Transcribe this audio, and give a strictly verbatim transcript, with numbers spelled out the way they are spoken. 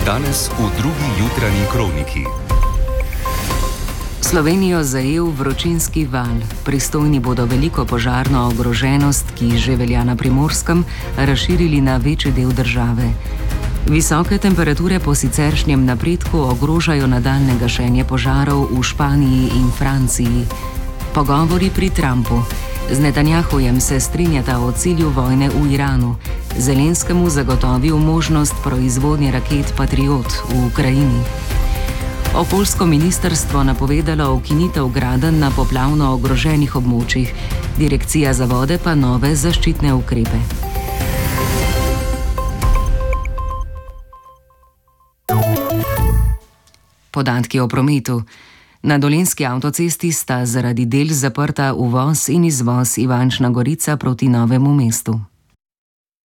Danes v drugi jutranji kroniki. Slovenijo zajel vročinski val. Pristojni bodo veliko požarno ogroženost, ki že velja na Primorskem, razširili na večji del države. Visoke temperature po siceršnjem napredku ogrožajo nadaljne gašenje požarov v Španiji in Franciji. Pogovori pri Trumpu. Z Netanjahujem se strinjata o cilju vojne v Iranu. Zelenskemu zagotovil možnost proizvodnje raket Patriot v Ukrajini. Okoljsko ministrstvo napovedalo ukinitev gradenj na poplavno ogroženih območjih, Direkcija za vode pa nove zaščitne ukrepe. Podatki o prometu. Na Dolenjski avtocesti sta zaradi del zaprta uvoz in izvoz Ivančna Gorica proti Novemu mestu.